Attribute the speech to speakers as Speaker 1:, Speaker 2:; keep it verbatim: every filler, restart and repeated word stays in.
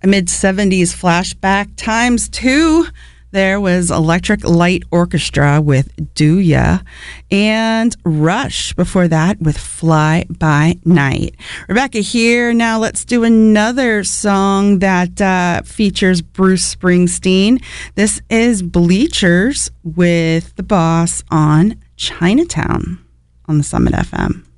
Speaker 1: A mid-seventies flashback times two. There was Electric Light Orchestra with Do Ya, and Rush before that with Fly By Night. Rebecca here. Now let's do another song that uh, features Bruce Springsteen. This is Bleachers with The Boss on Chinatown on the Summit F M.